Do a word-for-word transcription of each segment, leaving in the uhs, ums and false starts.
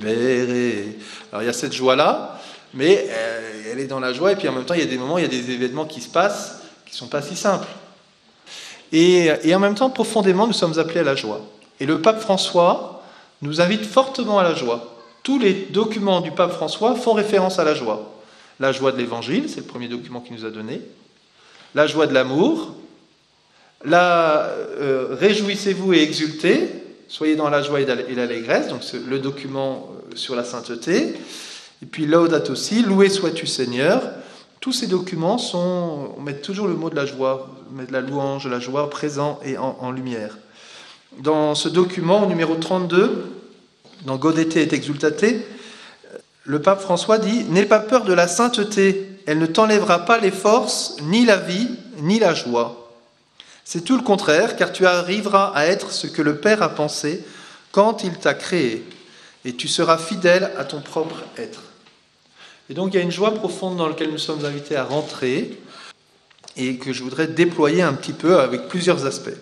libéré. Alors il y a cette joie-là, mais elle est dans la joie, et puis en même temps, il y a des moments, il y a des événements qui se passent qui ne sont pas si simples. Et, et en même temps, profondément, nous sommes appelés à la joie. Et le pape François nous invite fortement à la joie. Tous les documents du pape François font référence à la joie. La joie de l'Évangile, c'est le premier document qu'il nous a donné. La joie de l'amour. La euh, réjouissez-vous et exultez. Soyez dans la joie et l'allégresse. Donc c'est le document sur la sainteté. Et puis Laudato si, loué sois-tu Seigneur. Tous ces documents sont, on met toujours le mot de la joie, on met de la louange, de la joie présent et en, en lumière. Dans ce document, au numéro trente-deux, dans Gaudete et Exultate, le pape François dit « N'aie pas peur de la sainteté, elle ne t'enlèvera pas les forces, ni la vie, ni la joie. C'est tout le contraire, car tu arriveras à être ce que le Père a pensé quand il t'a créé, et tu seras fidèle à ton propre être. » Et donc il y a une joie profonde dans laquelle nous sommes invités à rentrer et que je voudrais déployer un petit peu avec plusieurs aspects.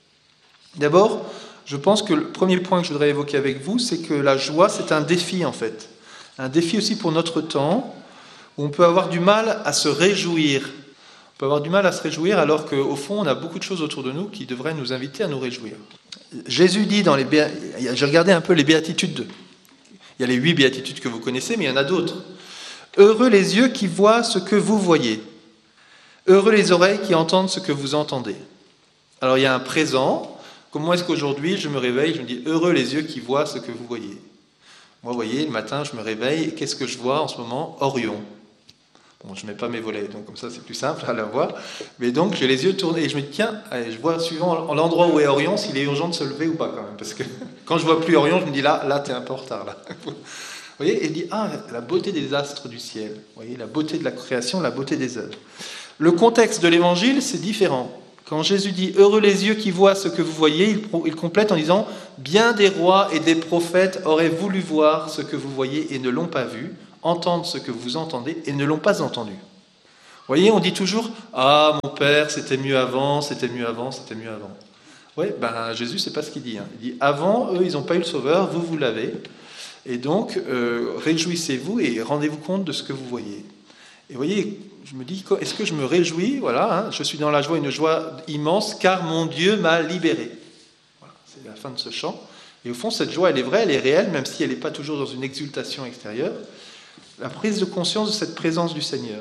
D'abord, je pense que le premier point que je voudrais évoquer avec vous, c'est que la joie, c'est un défi en fait. Un défi aussi pour notre temps, où on peut avoir du mal à se réjouir. On peut avoir du mal à se réjouir alors qu'au fond, on a beaucoup de choses autour de nous qui devraient nous inviter à nous réjouir. Jésus dit dans les béa... J'ai regardé un peu les béatitudes. Il y a les huit béatitudes que vous connaissez, mais il y en a d'autres. Heureux les yeux qui voient ce que vous voyez. Heureux les oreilles qui entendent ce que vous entendez. Alors il y a un présent. Comment est-ce qu'aujourd'hui je me réveille, je me dis heureux les yeux qui voient ce que vous voyez. Moi, vous voyez, le matin je me réveille, et qu'est-ce que je vois en ce moment? Orion. Bon, je ne mets pas mes volets, donc comme ça c'est plus simple à la voir. Mais donc j'ai les yeux tournés et je me dis tiens, allez, je vois suivant l'endroit où est Orion, s'il est urgent de se lever ou pas quand même. Parce que quand je vois plus Orion, je me dis là, là t'es un peu en retard là. Vous voyez, et il dit, ah, la beauté des astres du ciel. Vous voyez, la beauté de la création, la beauté des œuvres. Le contexte de l'évangile, c'est différent. Quand Jésus dit, heureux les yeux qui voient ce que vous voyez, il, il complète en disant, bien des rois et des prophètes auraient voulu voir ce que vous voyez et ne l'ont pas vu, entendre ce que vous entendez et ne l'ont pas entendu. Vous voyez, on dit toujours, ah, mon père, c'était mieux avant, c'était mieux avant, c'était mieux avant. Oui, ben Jésus, c'est pas ce qu'il dit. Hein. Il dit, avant, eux, ils n'ont pas eu le sauveur, vous, vous l'avez. Et donc, euh, réjouissez-vous et rendez-vous compte de ce que vous voyez. Et vous voyez, je me dis, est-ce que je me réjouis? Voilà, hein, je suis dans la joie, une joie immense, car mon Dieu m'a libéré. Voilà, c'est la fin de ce chant. Et au fond, cette joie, elle est vraie, elle est réelle, même si elle n'est pas toujours dans une exultation extérieure. La prise de conscience de cette présence du Seigneur.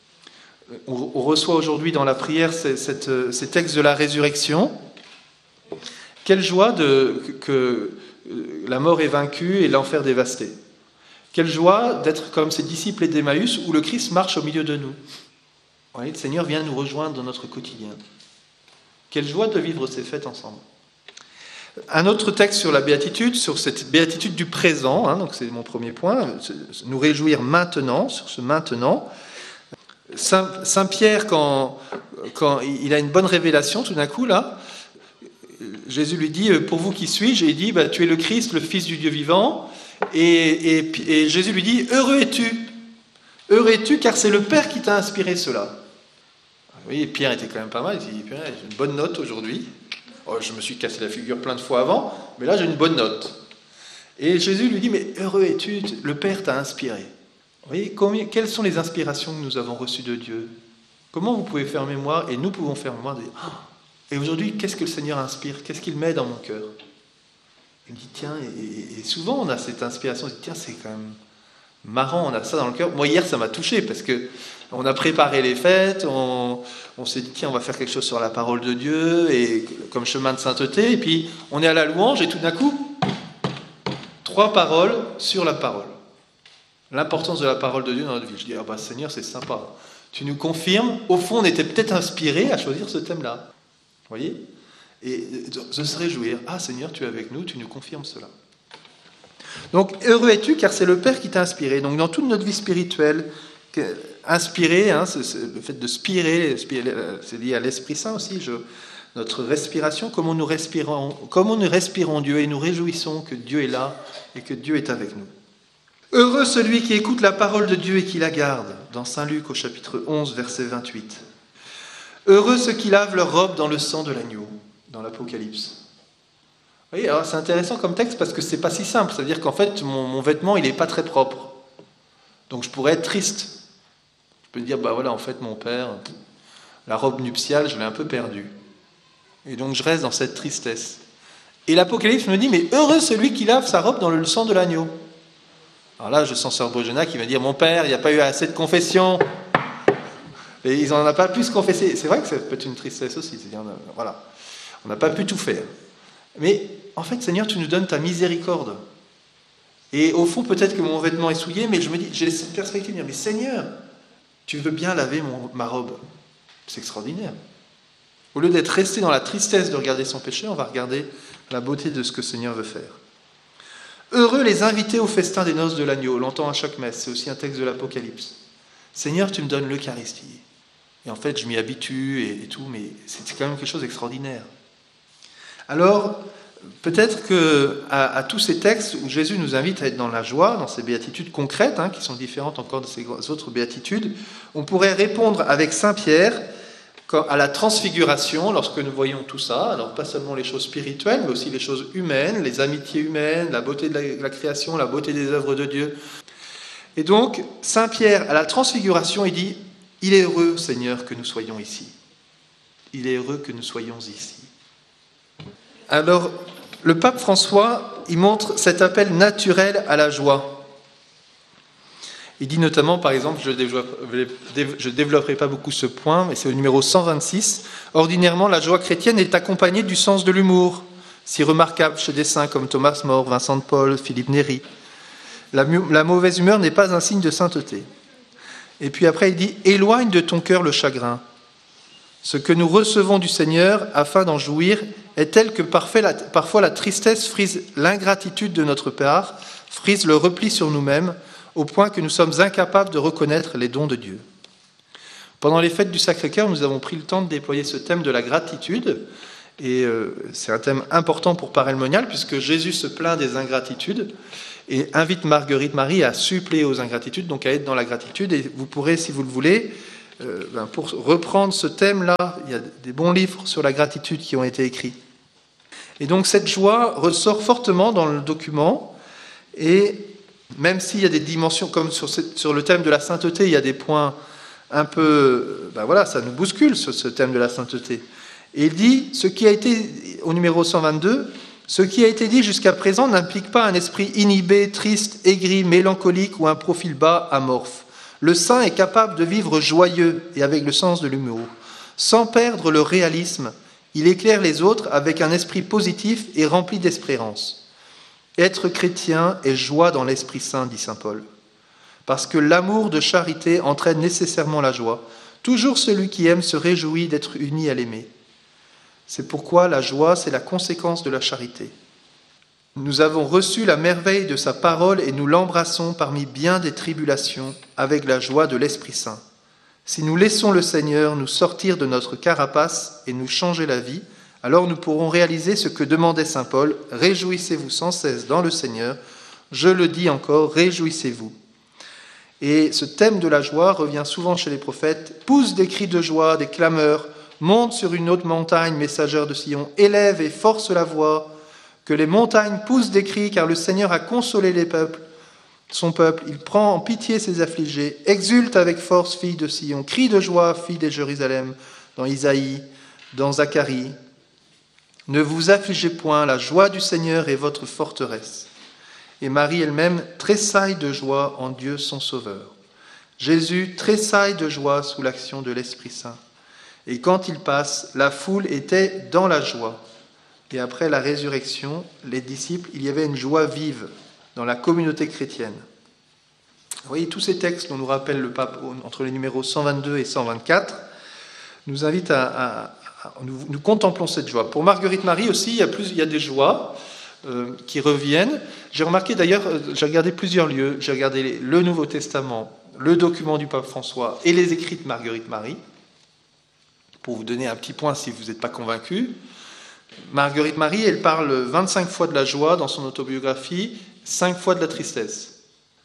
On, on reçoit aujourd'hui dans la prière ces, cette, ces textes de la résurrection. Quelle joie de, que... que la mort est vaincue et l'enfer dévasté. Quelle joie d'être comme ces disciples d'Emmaüs où le Christ marche au milieu de nous. Vous voyez, le Seigneur vient nous rejoindre dans notre quotidien. Quelle joie de vivre ces fêtes ensemble. Un autre texte sur la béatitude, sur cette béatitude du présent, hein, donc c'est mon premier point, nous réjouir maintenant, sur ce maintenant. Saint, Saint Pierre, quand, quand il a une bonne révélation, tout d'un coup, là, Jésus lui dit, pour vous qui suis-je? Et il dit, bah, tu es le Christ, le Fils du Dieu vivant. Et, et, et Jésus lui dit, heureux es-tu? Heureux es-tu car c'est le Père qui t'a inspiré cela. Vous voyez, Pierre était quand même pas mal. Il dit, j'ai une bonne note aujourd'hui. Oh, je me suis cassé la figure plein de fois avant, mais là j'ai une bonne note. Et Jésus lui dit, mais heureux es-tu? Le Père t'a inspiré. Vous voyez, combien, quelles sont les inspirations que nous avons reçues de Dieu? Comment vous pouvez faire mémoire, et nous pouvons faire mémoire, de dire, oh, et aujourd'hui, qu'est-ce que le Seigneur inspire? Qu'est-ce qu'il met dans mon cœur? Il me dit, tiens, et, et souvent on a cette inspiration, on se dit, tiens, c'est quand même marrant, on a ça dans le cœur. Moi, hier, ça m'a touché, parce que on a préparé les fêtes, on, on s'est dit, tiens, on va faire quelque chose sur la parole de Dieu, et comme chemin de sainteté, et puis on est à la louange, et tout d'un coup, trois paroles sur la parole. L'importance de la parole de Dieu dans notre vie. Je dis, ah bah Seigneur, c'est sympa. Tu nous confirmes, au fond, on était peut-être inspirés à choisir ce thème-là. Vous voyez? Et de se réjouir. Ah Seigneur, tu es avec nous, tu nous confirmes cela. Donc, heureux es-tu, car c'est le Père qui t'a inspiré. Donc, dans toute notre vie spirituelle, inspiré, hein, c'est, c'est le fait de spirer, c'est lié à l'Esprit Saint aussi, je, notre respiration, comment nous respirons, comment nous respirons Dieu et nous réjouissons que Dieu est là et que Dieu est avec nous. Heureux celui qui écoute la parole de Dieu et qui la garde, dans Saint Luc au chapitre onze, verset vingt-huit. Heureux ceux qui lavent leur robe dans le sang de l'agneau, dans l'Apocalypse. Oui, alors c'est intéressant comme texte parce que c'est pas si simple. C'est-à-dire qu'en fait, mon, mon vêtement, il n'est pas très propre. Donc je pourrais être triste. Je peux dire, bah voilà, en fait, mon père, la robe nuptiale, je l'ai un peu perdue. Et donc je reste dans cette tristesse. Et l'Apocalypse me dit, mais heureux celui qui lave sa robe dans le sang de l'agneau. Alors là, je sens Sœur Brogena qui va dire, mon père, il n'y a pas eu assez de confession. Et ils n'en ont pas pu se confesser. C'est vrai que ça peut être une tristesse aussi. C'est-à-dire, voilà, on n'a pas pu tout faire. Mais en fait, Seigneur, tu nous donnes ta miséricorde. Et au fond, peut-être que mon vêtement est souillé, mais je me dis, j'ai cette perspective de dire, mais Seigneur, tu veux bien laver mon, ma robe. C'est extraordinaire. Au lieu d'être resté dans la tristesse de regarder son péché, on va regarder la beauté de ce que le Seigneur veut faire. Heureux les invités au festin des noces de l'agneau. On l'entend à chaque messe, c'est aussi un texte de l'Apocalypse. Seigneur, tu me donnes l'Eucharistie. Et en fait, je m'y habitue et, et tout, mais c'est quand même quelque chose d'extraordinaire. Alors, peut-être qu'à à tous ces textes où Jésus nous invite à être dans la joie, dans ces béatitudes concrètes, hein, qui sont différentes encore de ces autres béatitudes, on pourrait répondre avec Saint Pierre à la transfiguration, lorsque nous voyons tout ça, alors pas seulement les choses spirituelles, mais aussi les choses humaines, les amitiés humaines, la beauté de la, de la création, la beauté des œuvres de Dieu. Et donc, Saint Pierre, à la transfiguration, il dit « Il est heureux, Seigneur, que nous soyons ici. Il est heureux que nous soyons ici. » Alors, le pape François, il montre cet appel naturel à la joie. Il dit notamment, par exemple, je ne développerai pas beaucoup ce point, mais c'est au numéro cent vingt-six, « Ordinairement, la joie chrétienne est accompagnée du sens de l'humour, si remarquable chez des saints comme Thomas More, Vincent de Paul, Philippe Néri. La, la mauvaise humeur n'est pas un signe de sainteté. » Et puis après, il dit « Éloigne de ton cœur le chagrin. Ce que nous recevons du Seigneur, afin d'en jouir, est tel que parfois la tristesse frise l'ingratitude de notre part, frise le repli sur nous-mêmes, au point que nous sommes incapables de reconnaître les dons de Dieu. » Pendant les fêtes du Sacré-Cœur, nous avons pris le temps de déployer ce thème de la gratitude, et euh, c'est un thème important pour Père Monial, puisque Jésus se plaint des ingratitudes, et invite Marguerite Marie à suppléer aux ingratitudes, donc à être dans la gratitude, et vous pourrez, si vous le voulez, euh, ben pour reprendre ce thème-là, il y a des bons livres sur la gratitude qui ont été écrits. Et donc cette joie ressort fortement dans le document, et même s'il y a des dimensions, comme sur, cette, sur le thème de la sainteté, il y a des points un peu... Ben voilà, ça nous bouscule, ce, ce thème de la sainteté. Et il dit, ce qui a été, au numéro cent vingt-deux, ce qui a été dit jusqu'à présent n'implique pas un esprit inhibé, triste, aigri, mélancolique ou un profil bas, amorphe. Le saint est capable de vivre joyeux et avec le sens de l'humour. Sans perdre le réalisme, il éclaire les autres avec un esprit positif et rempli d'espérance. Être chrétien est joie dans l'Esprit Saint, dit saint Paul, parce que l'amour de charité entraîne nécessairement la joie. Toujours celui qui aime se réjouit d'être uni à l'aimer. C'est pourquoi la joie, c'est la conséquence de la charité. Nous avons reçu la merveille de sa parole et nous l'embrassons parmi bien des tribulations avec la joie de l'Esprit Saint. Si nous laissons le Seigneur nous sortir de notre carapace et nous changer la vie, alors nous pourrons réaliser ce que demandait saint Paul, « Réjouissez-vous sans cesse dans le Seigneur. Je le dis encore, réjouissez-vous. » Et ce thème de la joie revient souvent chez les prophètes. « Pousse des cris de joie, des clameurs, monte sur une haute montagne, messageur de Sion, élève et force la voix, que les montagnes poussent des cris, car le Seigneur a consolé les peuples, son peuple. Il prend en pitié ses affligés. Exulte avec force, fille de Sion. Crie de joie, fille de Jérusalem. » Dans Isaïe, dans Zacharie. « Ne vous affligez point, la joie du Seigneur est votre forteresse. » Et Marie elle-même tressaille de joie en Dieu son Sauveur. Jésus tressaille de joie sous l'action de l'Esprit Saint. Et quand il passe, la foule était dans la joie. Et après la résurrection, les disciples, il y avait une joie vive dans la communauté chrétienne. Vous voyez, tous ces textes dont nous rappelle le pape entre les numéros cent vingt-deux et cent vingt-quatre nous invitent à... à Nous, nous contemplons cette joie. Pour Marguerite Marie aussi, il y a, plus, il y a des joies euh, qui reviennent. J'ai remarqué d'ailleurs, euh, j'ai regardé plusieurs lieux, j'ai regardé les, le Nouveau Testament, le document du pape François et les écrits de Marguerite Marie, pour vous donner un petit point si vous n'êtes pas convaincu. Marguerite Marie, elle parle vingt-cinq fois de la joie dans son autobiographie, cinq fois de la tristesse.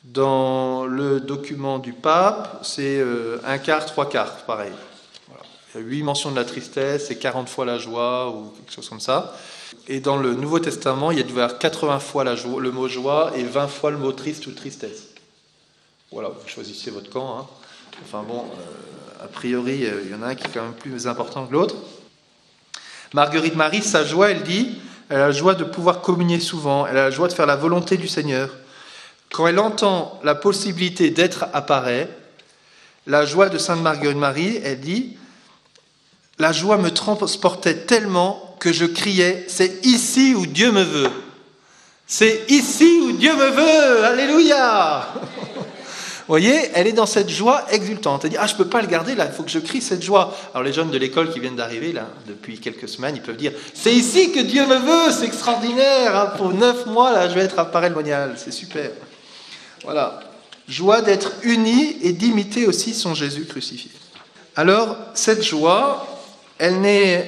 Dans le document du pape, c'est euh, un quart, trois quarts, pareil. fait huit mentions de la tristesse et quarante fois la joie, ou quelque chose comme ça. Et dans le Nouveau Testament, il y a dû y avoir quatre-vingts fois la joie, le mot joie et vingt fois le mot triste ou tristesse. Voilà, vous choisissez votre camp. Hein. Enfin bon, euh, a priori, euh, il y en a un qui est quand même plus important que l'autre. Marguerite Marie, sa joie, elle dit, elle a la joie de pouvoir communier souvent, elle a la joie de faire la volonté du Seigneur. Quand elle entend la possibilité d'être apparaît, la joie de Sainte Marguerite Marie, elle dit, la joie me transportait tellement que je criais, c'est ici où Dieu me veut. C'est ici où Dieu me veut. Alléluia. Vous voyez, elle est dans cette joie exultante. Elle dit, ah, je ne peux pas le garder, là, il faut que je crie cette joie. Alors les jeunes de l'école qui viennent d'arriver, là, depuis quelques semaines, ils peuvent dire, c'est ici que Dieu me veut, c'est extraordinaire, hein, pour neuf mois, là, je vais être à Paray-le-Monial, c'est super. Voilà. Joie d'être unis et d'imiter aussi son Jésus crucifié. Alors, cette joie, elle n'est,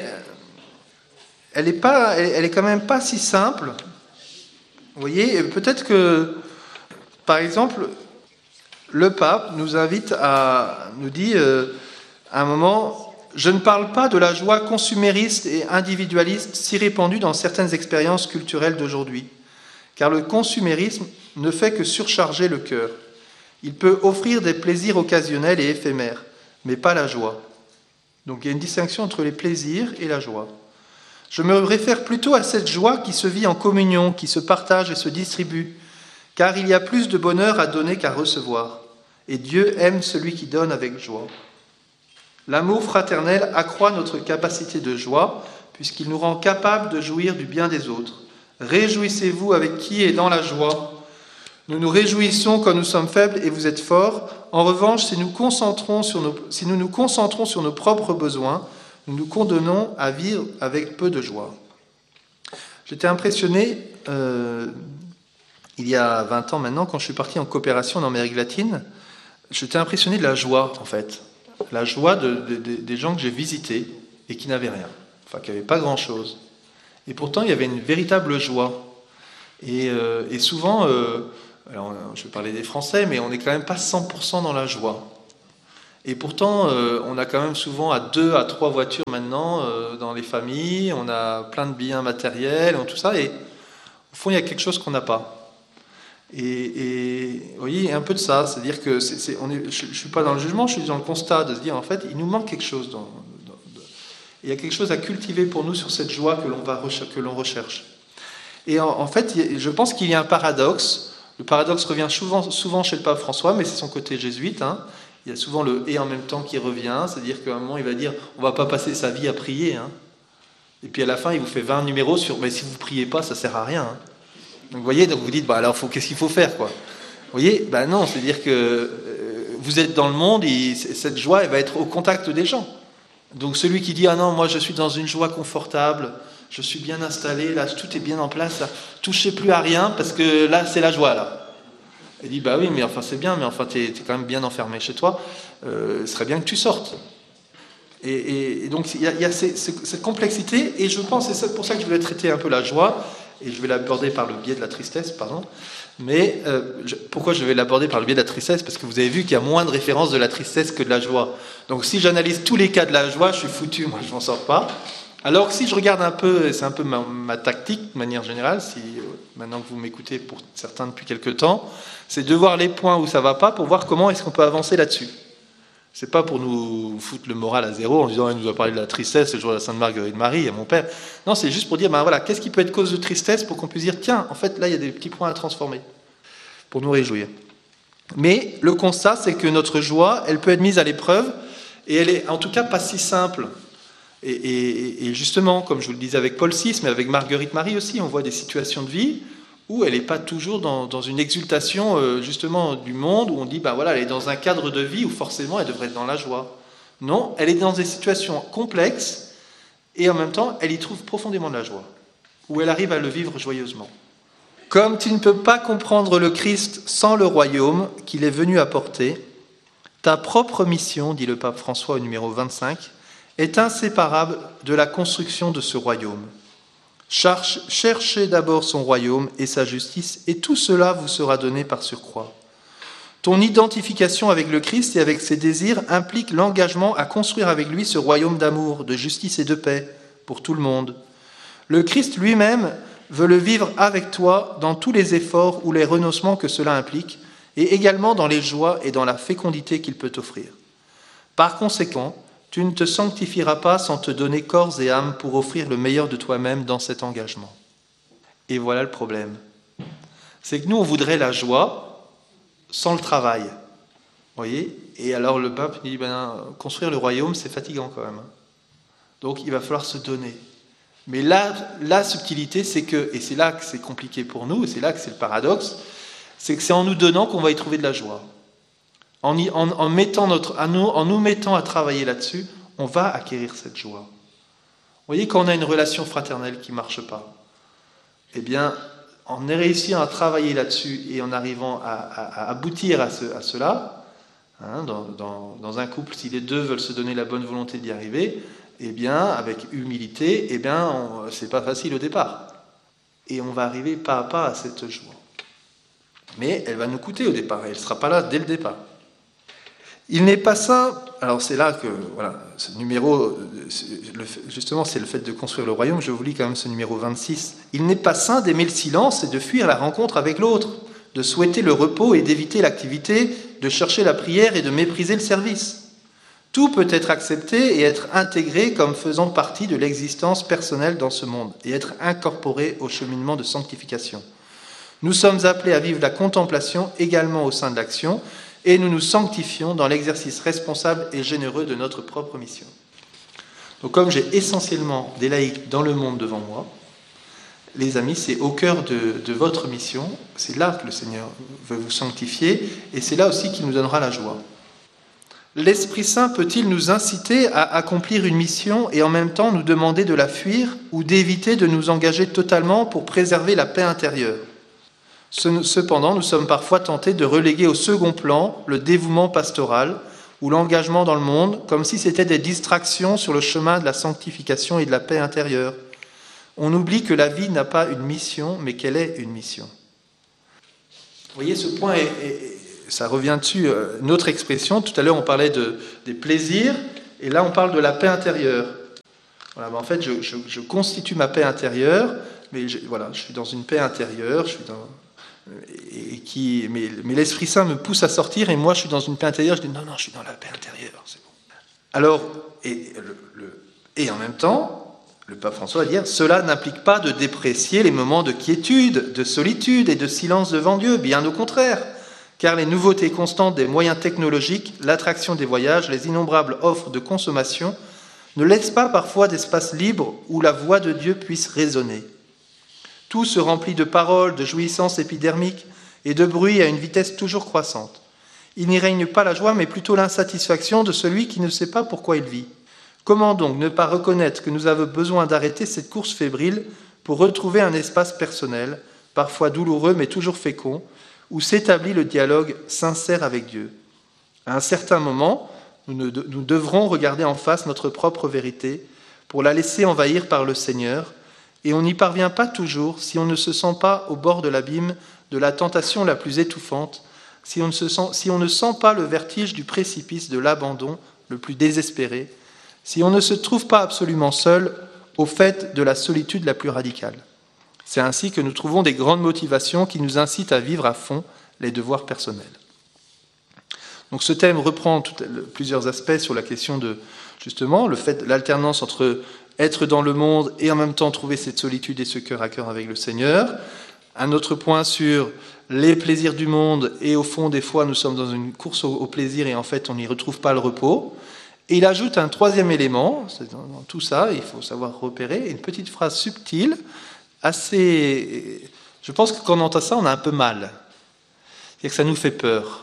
elle est pas, elle, elle est quand même pas si simple. Vous voyez, peut-être que, par exemple, le pape nous invite à, nous dit euh, à un moment, je ne parle pas de la joie consumériste et individualiste si répandue dans certaines expériences culturelles d'aujourd'hui, car le consumérisme ne fait que surcharger le cœur. Il peut offrir des plaisirs occasionnels et éphémères, mais pas la joie. Donc il y a une distinction entre les plaisirs et la joie. Je me réfère plutôt à cette joie qui se vit en communion, qui se partage et se distribue, car il y a plus de bonheur à donner qu'à recevoir. Et Dieu aime celui qui donne avec joie. L'amour fraternel accroît notre capacité de joie, puisqu'il nous rend capables de jouir du bien des autres. Réjouissez-vous avec qui est dans la joie. Nous nous réjouissons quand nous sommes faibles et vous êtes forts. En revanche, si nous, concentrons sur nos, si nous nous concentrons sur nos propres besoins, nous nous condamnons à vivre avec peu de joie. J'étais impressionné, euh, il y a vingt ans maintenant, quand je suis parti en coopération en Amérique latine, j'étais impressionné de la joie, en fait. La joie de, de, de, des gens que j'ai visités et qui n'avaient rien, enfin qui n'avaient pas grand-chose. Et pourtant, il y avait une véritable joie. Et, euh, et souvent, euh, alors, je vais parler des Français, mais on n'est quand même pas cent pour cent dans la joie. Et pourtant, euh, on a quand même souvent à deux, à trois voitures maintenant euh, dans les familles, on a plein de biens matériels, tout ça, et au fond, il y a quelque chose qu'on n'a pas. Et, et vous voyez, il y a un peu de ça, c'est-à-dire que c'est, c'est, on est, je ne suis pas dans le jugement, je suis dans le constat de se dire, en fait, il nous manque quelque chose. Dans, dans, dans, il y a quelque chose à cultiver pour nous sur cette joie que l'on, va, que l'on recherche. Et en, en fait, je pense qu'il y a un paradoxe. Le paradoxe revient souvent, souvent chez le pape François, mais c'est son côté jésuite, hein. Il y a souvent le « et en même temps » qui revient, c'est-à-dire qu'à un moment, il va dire « on ne va pas passer sa vie à prier hein. ». Et puis à la fin, il vous fait vingt numéros sur « mais si vous ne priez pas, ça ne sert à rien hein. ». Donc vous voyez, donc vous dites bah, « alors faut, qu'est-ce qu'il faut faire quoi ?» Vous voyez, ben non, c'est-à-dire que euh, vous êtes dans le monde et cette joie, elle va être au contact des gens. Donc celui qui dit « ah non, moi je suis dans une joie confortable, je suis bien installé, là tout est bien en place, là, touchez plus à rien parce que là c'est la joie là ». Il dit, bah oui, mais enfin c'est bien, mais enfin t'es, t'es quand même bien enfermé chez toi, euh, ce serait bien que tu sortes. Et, et, et donc il y a, il y a ces, ces, cette complexité, et je pense, et c'est pour ça que je voulais traiter un peu la joie, et je vais l'aborder par le biais de la tristesse, pardon, mais euh, je, pourquoi je vais l'aborder par le biais de la tristesse ? Parce que vous avez vu qu'il y a moins de références de la tristesse que de la joie. Donc si j'analyse tous les cas de la joie, je suis foutu, moi je m'en sors pas. Alors que si je regarde un peu, et c'est un peu ma, ma tactique de manière générale, si, maintenant que vous m'écoutez pour certains depuis quelques temps, c'est de voir les points où ça ne va pas pour voir comment est-ce qu'on peut avancer là-dessus. C'est pas pour nous foutre le moral à zéro en disant « il nous a parlé de la tristesse le jour de la Sainte Marguerite Marie à mon père ». Non, c'est juste pour dire ben voilà, qu'est-ce qui peut être cause de tristesse pour qu'on puisse dire « tiens, en fait, là, il y a des petits points à transformer » pour nous réjouir. Mais le constat, c'est que notre joie, elle peut être mise à l'épreuve et elle est en tout cas pas si simple. Et, et, et justement, comme je vous le disais avec Paul six, mais avec Marguerite Marie aussi, on voit des situations de vie où elle n'est pas toujours dans, dans une exultation euh, justement du monde, où on dit, ben voilà, elle est dans un cadre de vie où forcément elle devrait être dans la joie. Non, elle est dans des situations complexes et en même temps, elle y trouve profondément de la joie, où elle arrive à le vivre joyeusement. Comme tu ne peux pas comprendre le Christ sans le royaume qu'il est venu apporter, ta propre mission, dit le pape François au numéro vingt-cinq, est inséparable de la construction de ce royaume. Cherche, cherchez d'abord son royaume et sa justice, et tout cela vous sera donné par surcroît. Ton identification avec le Christ et avec ses désirs implique l'engagement à construire avec lui ce royaume d'amour, de justice et de paix pour tout le monde. Le Christ lui-même veut le vivre avec toi dans tous les efforts ou les renoncements que cela implique, et également dans les joies et dans la fécondité qu'il peut t'offrir. Par conséquent, tu ne te sanctifieras pas sans te donner corps et âme pour offrir le meilleur de toi-même dans cet engagement. Et voilà le problème. C'est que nous, on voudrait la joie sans le travail. Vous voyez ? Et alors le pape dit, ben, construire le royaume, c'est fatigant quand même. Donc il va falloir se donner. Mais là, la subtilité, c'est que, et c'est là que c'est compliqué pour nous, et c'est là que c'est le paradoxe, c'est que c'est en nous donnant qu'on va y trouver de la joie. En, y, en, en, mettant notre, en, nous, en nous mettant à travailler là-dessus, on va acquérir cette joie. Vous voyez, quand on a une relation fraternelle qui ne marche pas, eh bien, en réussissant à travailler là-dessus et en arrivant à, à, à aboutir à, ce, à cela, hein, dans, dans, dans un couple, si les deux veulent se donner la bonne volonté d'y arriver, eh bien, avec humilité, eh bien, on, c'est pas facile au départ. Et on va arriver pas à pas à cette joie. Mais elle va nous coûter au départ, elle ne sera pas là dès le départ. Il n'est pas sain, alors c'est là que, voilà, ce numéro, justement, c'est le fait de construire le royaume, je vous lis quand même ce numéro vingt-six. Il n'est pas sain d'aimer le silence et de fuir la rencontre avec l'autre, de souhaiter le repos et d'éviter l'activité, de chercher la prière et de mépriser le service. Tout peut être accepté et être intégré comme faisant partie de l'existence personnelle dans ce monde et être incorporé au cheminement de sanctification. Nous sommes appelés à vivre la contemplation également au sein de l'action et nous nous sanctifions dans l'exercice responsable et généreux de notre propre mission. Donc comme j'ai essentiellement des laïcs dans le monde devant moi, les amis, c'est au cœur de, de votre mission, c'est là que le Seigneur veut vous sanctifier et c'est là aussi qu'il nous donnera la joie. L'Esprit Saint peut-il nous inciter à accomplir une mission et en même temps nous demander de la fuir ou d'éviter de nous engager totalement pour préserver la paix intérieure ? Cependant, nous sommes parfois tentés de reléguer au second plan le dévouement pastoral ou l'engagement dans le monde, comme si c'était des distractions sur le chemin de la sanctification et de la paix intérieure. On oublie que la vie n'a pas une mission, mais qu'elle est une mission. Vous voyez, ce point, est, est, ça revient dessus, une autre expression. Tout à l'heure, on parlait de, des plaisirs, et là, on parle de la paix intérieure. Voilà, ben en fait, je, je, je constitue ma paix intérieure, mais je, voilà, je suis dans une paix intérieure, je suis dans... Et qui, mais, mais l'Esprit Saint me pousse à sortir et moi je suis dans une paix intérieure, je dis non, non, je suis dans la paix intérieure, c'est bon. Alors, et, le, le, et en même temps, le pape François va dire, cela n'implique pas de déprécier les moments de quiétude, de solitude et de silence devant Dieu, bien au contraire, car les nouveautés constantes des moyens technologiques, l'attraction des voyages, les innombrables offres de consommation ne laissent pas parfois d'espace libre où la voix de Dieu puisse résonner. Tout se remplit de paroles, de jouissances épidermiques et de bruit à une vitesse toujours croissante. Il n'y règne pas la joie, mais plutôt l'insatisfaction de celui qui ne sait pas pourquoi il vit. Comment donc ne pas reconnaître que nous avons besoin d'arrêter cette course fébrile pour retrouver un espace personnel, parfois douloureux mais toujours fécond, où s'établit le dialogue sincère avec Dieu. À un certain moment, nous devrons regarder en face notre propre vérité pour la laisser envahir par le Seigneur. Et on n'y parvient pas toujours si on ne se sent pas au bord de l'abîme de la tentation la plus étouffante, si on ne, se sent, si on ne sent pas le vertige du précipice de l'abandon le plus désespéré, si on ne se trouve pas absolument seul au fait de la solitude la plus radicale. C'est ainsi que nous trouvons des grandes motivations qui nous incitent à vivre à fond les devoirs personnels. Donc ce thème reprend tout, plusieurs aspects sur la question de, justement, le fait de l'alternance entre être dans le monde et en même temps trouver cette solitude et ce cœur à cœur avec le Seigneur. Un autre point sur les plaisirs du monde et au fond, des fois, nous sommes dans une course au, au plaisir et en fait, on n'y retrouve pas le repos. Et il ajoute un troisième élément, c'est dans, dans tout ça, il faut savoir repérer, une petite phrase subtile, assez... Je pense que quand on entend ça, on a un peu mal. C'est-à-dire que ça nous fait peur.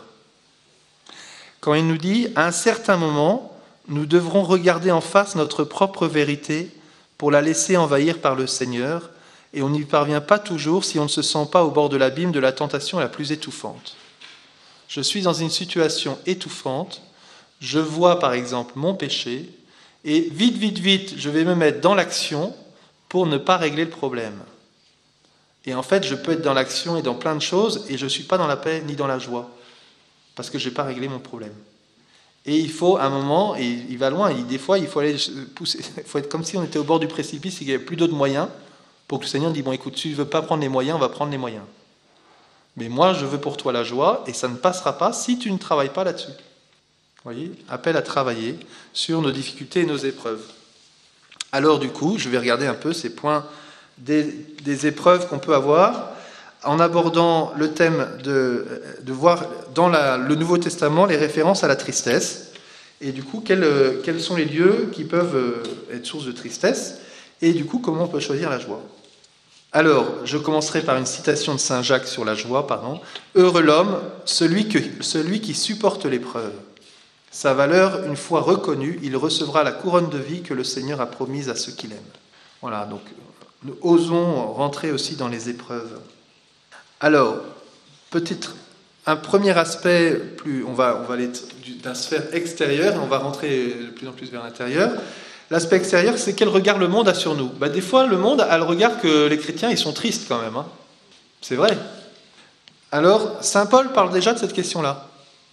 Quand il nous dit, à un certain moment, nous devrons regarder en face notre propre vérité pour la laisser envahir par le Seigneur, et on n'y parvient pas toujours si on ne se sent pas au bord de l'abîme de la tentation la plus étouffante. Je suis dans une situation étouffante, je vois par exemple mon péché, et vite, vite, vite, je vais me mettre dans l'action pour ne pas régler le problème. Et en fait, je peux être dans l'action et dans plein de choses, et je ne suis pas dans la paix ni dans la joie. parce que je n'ai pas réglé mon problème. Et il faut, à un moment, et il va loin, il dit, des fois, il faut aller pousser, il faut être comme si on était au bord du précipice et qu'il n'y avait plus d'autres moyens, pour que le Seigneur dise, bon, écoute, si tu ne veux pas prendre les moyens, on va prendre les moyens. Mais moi, je veux pour toi la joie, et ça ne passera pas si tu ne travailles pas là-dessus. Vous voyez, appel à travailler sur nos difficultés et nos épreuves. Alors, du coup, je vais regarder un peu ces points des, des épreuves qu'on peut avoir, en abordant le thème de, de voir dans la, le Nouveau Testament les références à la tristesse, et du coup, quels, quels sont les lieux qui peuvent être source de tristesse, et du coup, comment on peut choisir la joie. Alors, je commencerai par une citation de saint Jacques sur la joie, pardon. « Heureux l'homme, celui, que, celui qui supporte l'épreuve. Sa valeur, une fois reconnue, il recevra la couronne de vie que le Seigneur a promise à ceux qui l'aiment. » Voilà, donc nous osons rentrer aussi dans les épreuves. Alors, peut-être un premier aspect, plus, on va, on va aller d'un sphère extérieure, et on va rentrer de plus en plus vers l'intérieur. L'aspect extérieur, c'est quel regard le monde a sur nous. Bah, des fois, le monde a le regard que les chrétiens, ils sont tristes quand même. Hein. C'est vrai. Alors, saint Paul parle déjà de cette question-là.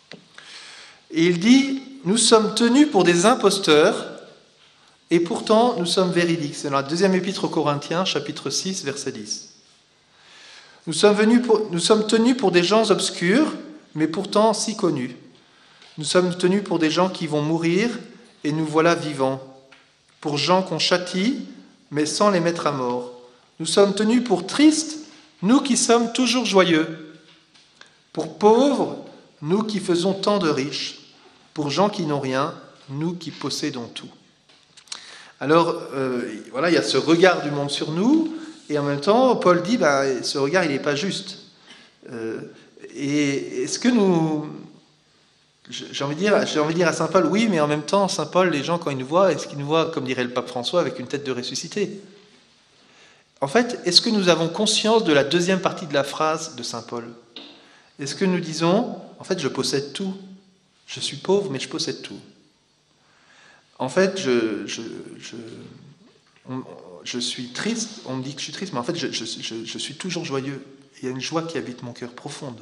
Et il dit, nous sommes tenus pour des imposteurs, et pourtant nous sommes véridiques. C'est dans la deuxième épître aux Corinthiens, chapitre six, verset dix. Nous sommes, venus pour, nous sommes tenus pour des gens obscurs, mais pourtant si connus. Nous sommes tenus pour des gens qui vont mourir, et nous voilà vivants. Pour gens qu'on châtie, mais sans les mettre à mort. Nous sommes tenus pour tristes, nous qui sommes toujours joyeux. Pour pauvres, nous qui faisons tant de riches. Pour gens qui n'ont rien, nous qui possédons tout. Alors, euh, voilà, il y a ce regard du monde sur nous, et en même temps, Paul dit, ben, ce regard, il n'est pas juste. Euh, et est-ce que nous... J'ai envie, de dire, j'ai envie de dire à saint Paul, oui, mais en même temps, saint Paul, les gens, quand ils nous voient, est-ce qu'ils nous voient, comme dirait le pape François, avec une tête de ressuscité? En fait, est-ce que nous avons conscience de la deuxième partie de la phrase de saint Paul? Est-ce que nous disons, en fait, je possède tout. Je suis pauvre, mais je possède tout. En fait, je, je, je, on, je suis triste, on me dit que je suis triste, mais en fait, je, je, je, je suis toujours joyeux. Il y a une joie qui habite mon cœur profonde.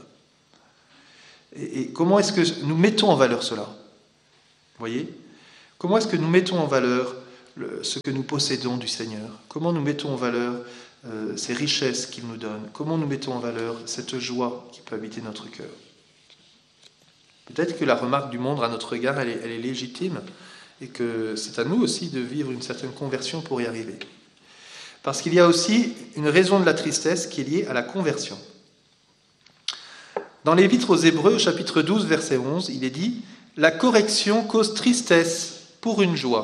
Et, et comment est-ce que nous mettons en valeur cela? Vous voyez? Comment est-ce que nous mettons en valeur le, ce que nous possédons du Seigneur? Comment nous mettons en valeur euh, ces richesses qu'il nous donne? Comment nous mettons en valeur cette joie qui peut habiter notre cœur? Peut-être que la remarque du monde à notre égard, elle est, elle est légitime, et que c'est à nous aussi de vivre une certaine conversion pour y arriver. Parce qu'il y a aussi une raison de la tristesse qui est liée à la conversion. Dans l'Épître aux Hébreux, chapitre douze, verset onze, il est dit « La correction cause tristesse pour une joie. »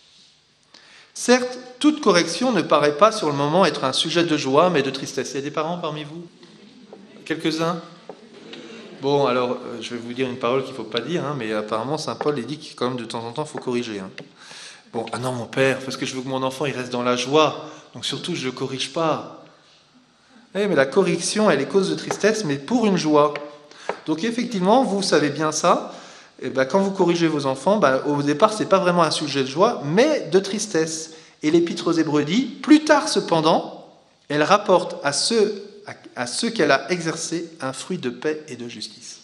Certes, toute correction ne paraît pas sur le moment être un sujet de joie, mais de tristesse. Il y a des parents parmi vous? Quelques-uns? Bon, alors, je vais vous dire une parole qu'il ne faut pas dire, hein, mais apparemment, saint Paul il dit que quand même, de temps en temps, il faut corriger. Hein. Bon, ah non, mon père, parce que je veux que mon enfant il reste dans la joie, donc surtout, je ne le corrige pas. Eh, mais la correction, elle est cause de tristesse, mais pour une joie. Donc, effectivement, vous savez bien ça. Et ben, quand vous corrigez vos enfants, ben, au départ, ce n'est pas vraiment un sujet de joie, mais de tristesse. Et l'Épître aux Hébreux dit, plus tard, cependant, elle rapporte à ceux à ceux qu'elle a exercé un fruit de paix et de justice.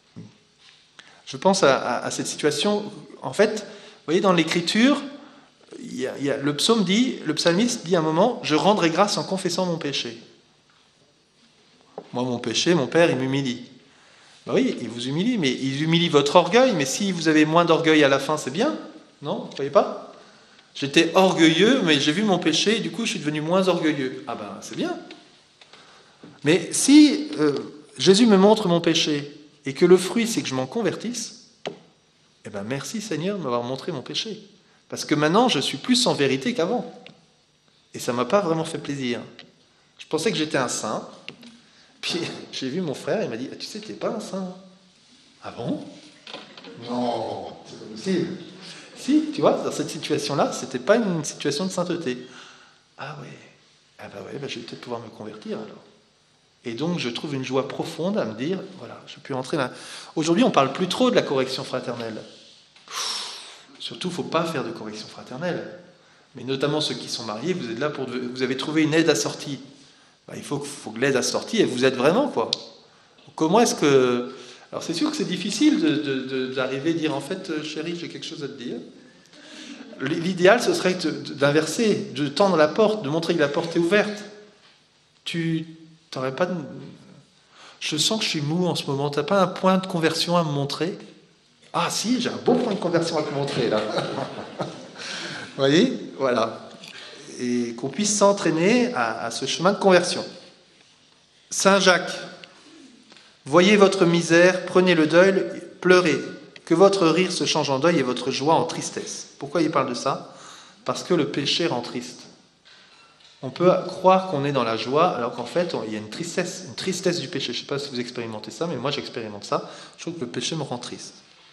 Je pense à, à, à cette situation. En fait, vous voyez, dans l'Écriture, il y a, il y a, le psaume dit, le psalmiste dit à un moment, je rendrai grâce en confessant mon péché. Moi, mon péché, mon Père, il m'humilie. Ben oui, il vous humilie, mais il humilie votre orgueil, mais si vous avez moins d'orgueil à la fin, c'est bien, non? Vous ne voyez pas? J'étais orgueilleux, mais j'ai vu mon péché, et du coup, je suis devenu moins orgueilleux. Ah ben, c'est bien. Mais si euh, Jésus me montre mon péché et que le fruit, c'est que je m'en convertisse, eh bien merci Seigneur de m'avoir montré mon péché. Parce que maintenant, je suis plus en vérité qu'avant. Et ça ne m'a pas vraiment fait plaisir. Je pensais que j'étais un saint. Puis j'ai vu mon frère, il m'a dit, ah, tu sais, tu n'es pas un saint. Ah bon? Non, c'est pas possible. Si, tu vois, dans cette situation-là, ce n'était pas une situation de sainteté. Ah ouais, ah bah ouais, bah je vais peut-être pouvoir me convertir alors. Et donc, je trouve une joie profonde à me dire, voilà, je peux entrer là. Aujourd'hui, on ne parle plus trop de la correction fraternelle. Pff, surtout, il ne faut pas faire de correction fraternelle. Mais notamment ceux qui sont mariés, vous êtes là pour, vous avez trouvé une aide assortie. Ben, il faut, faut que l'aide assortie, et vous êtes vraiment, quoi. Comment est-ce que... Alors c'est sûr que c'est difficile de, de, de, d'arriver à dire, en fait, euh, chérie, j'ai quelque chose à te dire. L'idéal, ce serait d'inverser, de tendre la porte, de montrer que la porte est ouverte. Tu n'aurais pas de... Je sens que je suis mou en ce moment, tu n'as pas un point de conversion à me montrer? Ah si, j'ai un beau point de conversion à te montrer, là. Vous voyez? Voilà. Et qu'on puisse s'entraîner à, à ce chemin de conversion. Saint Jacques, voyez votre misère, prenez le deuil, pleurez. Que votre rire se change en deuil et votre joie en tristesse. Pourquoi il parle de ça? Parce que le péché rend triste. On peut croire qu'on est dans la joie, alors qu'en fait, il y a une tristesse, une tristesse du péché. Je ne sais pas si vous expérimentez ça, mais moi j'expérimente ça. Je trouve que le péché me rend triste.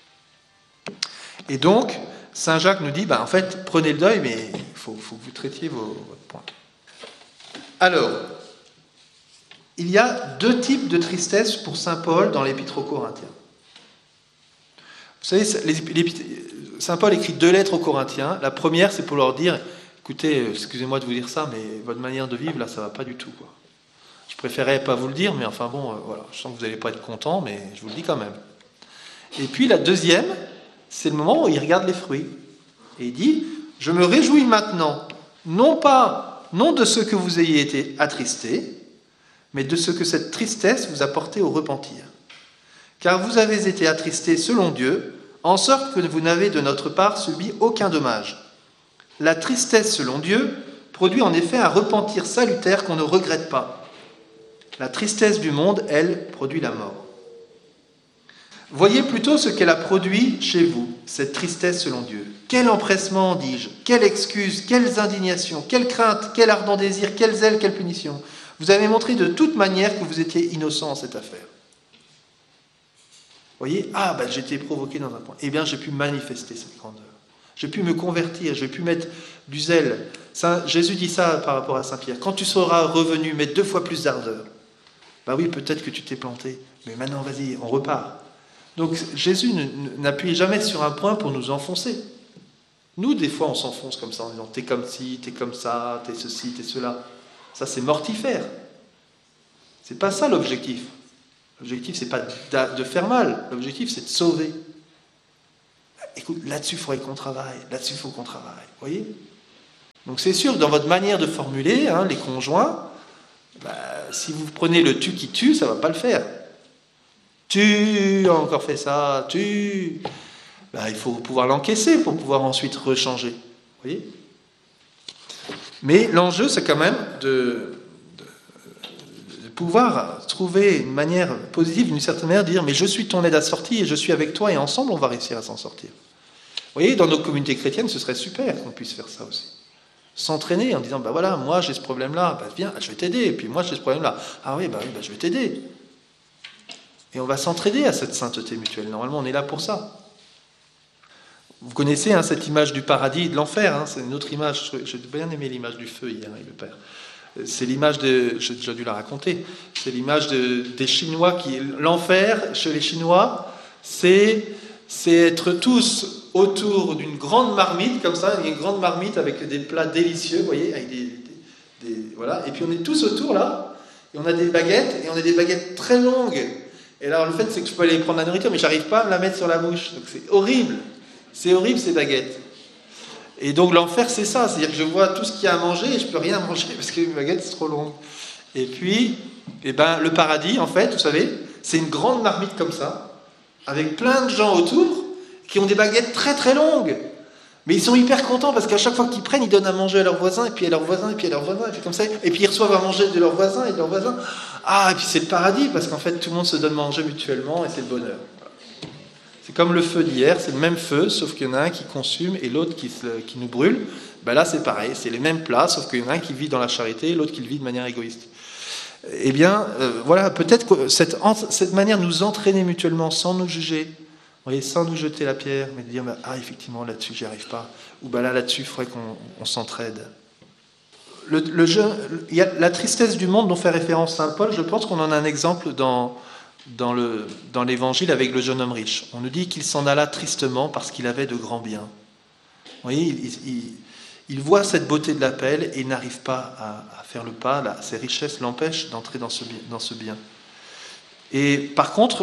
Et donc, Saint Jacques nous dit, bah, en fait, prenez le deuil, mais il faut, faut que vous traitiez vos, votre point. Alors, il y a deux types de tristesse pour Saint Paul dans l'Épître aux Corinthiens. Vous savez, Saint Paul écrit deux lettres aux Corinthiens. La première, c'est pour leur dire, écoutez, excusez-moi de vous dire ça, mais votre manière de vivre, là, ça ne va pas du tout, quoi. Je préférais pas vous le dire, mais enfin bon, euh, voilà, je sens que vous n'allez pas être content, mais je vous le dis quand même. Et puis la deuxième, c'est le moment où il regarde les fruits. Et il dit, je me réjouis maintenant, non pas, non de ce que vous ayez été attristés, mais de ce que cette tristesse vous a porté au repentir. Car vous avez été attristés selon Dieu, en sorte que vous n'avez de notre part subi aucun dommage. La tristesse selon Dieu produit en effet un repentir salutaire qu'on ne regrette pas. La tristesse du monde, elle, produit la mort. Voyez plutôt ce qu'elle a produit chez vous, cette tristesse selon Dieu. Quel empressement, dis-je, quelle excuse, quelles indignations, quelle crainte, quel ardent désir, quelle zèle, quelle punition. Vous avez montré de toute manière que vous étiez innocent en cette affaire. Vous voyez, ah, ben, j'ai été provoqué dans un point. Eh bien, j'ai pu manifester cette grandeur. J'ai pu me convertir, j'ai pu mettre du zèle. Saint, Jésus dit ça par rapport à Saint Pierre. Quand tu seras revenu, mets deux fois plus d'ardeur. Ben oui, peut-être que tu t'es planté, mais maintenant, vas-y, on repart. Donc, Jésus n'appuie jamais sur un point pour nous enfoncer. Nous, des fois, on s'enfonce comme ça en disant « t'es comme ci, t'es comme ça, t'es ceci, t'es cela ». Ça, c'est mortifère. C'est pas ça l'objectif. L'objectif, c'est pas de faire mal. L'objectif, c'est de sauver. Écoute, là-dessus, il faudrait qu'on travaille. Là-dessus, il faut qu'on travaille. Vous voyez? Donc, c'est sûr que dans votre manière de formuler, hein, les conjoints, bah, si vous prenez le « tu » qui tue, ça ne va pas le faire. Tu as encore fait ça, tu... Bah, il faut pouvoir l'encaisser pour pouvoir ensuite rechanger. Vous voyez? Mais l'enjeu, c'est quand même de... pouvoir trouver une manière positive, d'une certaine manière, de dire « mais je suis ton aide à sortie et je suis avec toi et ensemble, on va réussir à s'en sortir ». Vous voyez, dans nos communautés chrétiennes, ce serait super qu'on puisse faire ça aussi. S'entraîner en disant « bah voilà, moi j'ai ce problème-là, bah viens, je vais t'aider, et puis moi j'ai ce problème-là. Ah oui, bah oui, bah je vais t'aider. » Et on va s'entraider à cette sainteté mutuelle. Normalement, on est là pour ça. Vous connaissez hein, cette image du paradis et de l'enfer. Hein, c'est une autre image. J'ai bien aimé l'image du feu hier, avec le Père. C'est l'image de... J'ai déjà dû la raconter. C'est l'image de, des Chinois qui... L'enfer, chez les Chinois, c'est, c'est être tous autour d'une grande marmite, comme ça, une grande marmite avec des plats délicieux, vous voyez, avec des, des, des... Voilà. Et puis on est tous autour, là, et on a des baguettes, et on a des baguettes très longues. Et alors, le fait, c'est que je peux aller prendre la nourriture, mais j'arrive pas à me la mettre sur la bouche. Donc, c'est horrible. C'est horrible, ces baguettes. Et donc, l'enfer, c'est ça. C'est-à-dire que je vois tout ce qu'il y a à manger et je peux rien manger parce que les baguettes, c'est trop long. Et puis, eh ben, le paradis, en fait, vous savez, c'est une grande marmite comme ça, avec plein de gens autour qui ont des baguettes très, très longues. Mais ils sont hyper contents parce qu'à chaque fois qu'ils prennent, ils donnent à manger à leurs voisins, et puis à leurs voisins, et puis à leurs voisins, et puis comme ça. Et puis ils reçoivent à manger de leurs voisins et de leurs voisins. Ah, et puis c'est le paradis parce qu'en fait, tout le monde se donne à manger mutuellement et c'est le bonheur. Voilà. C'est comme le feu d'hier, c'est le même feu, sauf qu'il y en a un qui consume et l'autre qui, se, qui nous brûle. Ben là, c'est pareil, c'est les mêmes plats, sauf qu'il y en a un qui vit dans la charité et l'autre qui le vit de manière égoïste. Eh bien, euh, voilà, peut-être que cette, cette manière de nous entraîner mutuellement sans nous juger, vous voyez, sans nous jeter la pierre, mais de dire bah, ah effectivement là-dessus j'y arrive pas, ou bah là là-dessus il faudrait qu'on on s'entraide. Le, le jeu, il y a la tristesse du monde dont fait référence saint Paul. Je pense qu'on en a un exemple dans dans le dans l'Évangile avec le jeune homme riche. On nous dit qu'il s'en alla tristement parce qu'il avait de grands biens. Vous voyez, il, il, il voit cette beauté de l'appel et il n'arrive pas à, à faire le pas. Là, ses richesses l'empêchent d'entrer dans ce dans ce bien. Et par contre,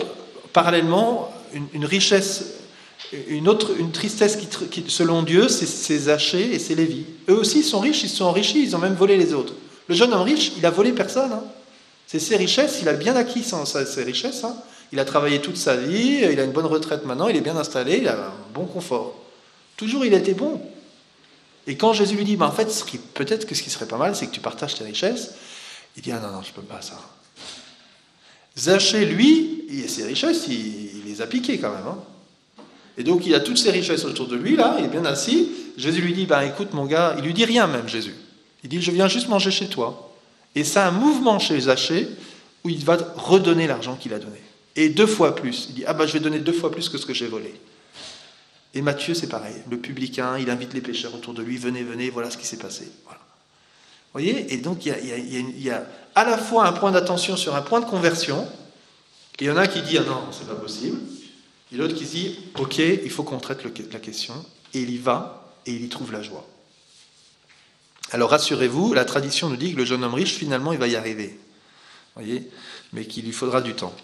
parallèlement, une, une richesse, une autre, une tristesse qui, qui selon Dieu, c'est, c'est Zachée et c'est Lévi. Eux aussi sont riches, ils se sont enrichis, ils ont même volé les autres. Le jeune homme riche, il a volé personne. Hein. C'est ses richesses, il a bien acquis sans, ses richesses. Hein. Il a travaillé toute sa vie, il a une bonne retraite maintenant, il est bien installé, il a un bon confort. Toujours, il a été bon. Et quand Jésus lui dit, bah, en fait, ce qui, peut-être que ce qui serait pas mal, c'est que tu partages tes richesses, il dit, ah non, non, je peux pas ça. Zachée, lui, il, ses richesses, il, il les a piquées quand même. Hein. Et donc, il a toutes ses richesses autour de lui, là, il est bien assis. Jésus lui dit, bah, écoute, mon gars, il lui dit rien même, Jésus. Il dit, je viens juste manger chez toi. Et c'est un mouvement chez Zachée où il va redonner l'argent qu'il a donné. Et deux fois plus. Il dit, ah bah, je vais donner deux fois plus que ce que j'ai volé. Et Matthieu, c'est pareil. Le publicain, il invite les pécheurs autour de lui, venez, venez, voilà ce qui s'est passé. Voilà. Vous voyez ? Et donc, il y a, il y a, il y a, il y a à la fois un point d'attention sur un point de conversion. Et il y en a qui dit, ah non, c'est pas possible. Et l'autre qui dit, ok, il faut qu'on traite le, la question. Et il y va, et il y trouve la joie. Alors rassurez-vous, la tradition nous dit que le jeune homme riche, finalement, il va y arriver. Vous voyez ? Mais qu'il lui faudra du temps.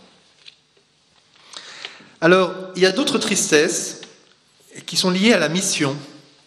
Alors, il y a d'autres tristesses qui sont liées à la mission.